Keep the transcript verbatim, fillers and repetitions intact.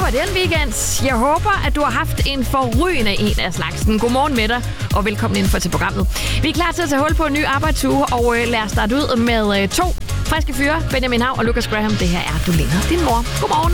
den weekend. Jeg håber, at du har haft en forrygende en af slagsen. Godmorgen med dig, og velkommen ind for til programmet. Vi er klar til at tage hul på en ny arbejdsuge, og øh, lad os starte ud med øh, to friske fyre. Benjamin Hav og Lucas Graham. Det her er Du ligner din mor. Godmorgen.